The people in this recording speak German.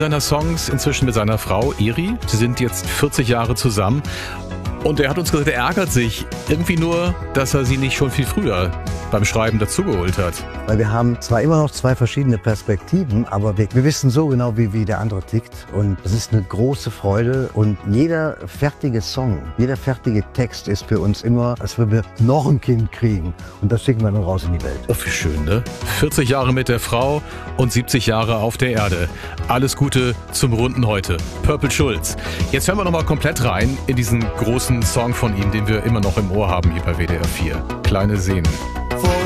Seiner Songs inzwischen mit seiner Frau Eri. Sie sind jetzt 40 Jahre zusammen. Und er hat uns gesagt, er ärgert sich irgendwie nur, dass er sie nicht schon viel früher beim Schreiben dazugeholt hat. Weil wir haben zwar immer noch zwei verschiedene Perspektiven, aber wir wissen so genau, wie der andere tickt. Und es ist eine große Freude. Und jeder fertige Song, jeder fertige Text ist für uns immer, als würden wir noch ein Kind kriegen. Und das schicken wir dann raus in die Welt. Oh, wie schön, ne? 40 Jahre mit der Frau und 70 Jahre auf der Erde. Alles Gute zum Runden heute. Purple Schulz. Jetzt hören wir nochmal komplett rein in diesen großen Song von ihm, den wir immer noch im Ohr haben hier bei WDR 4. Kleine Sehnen.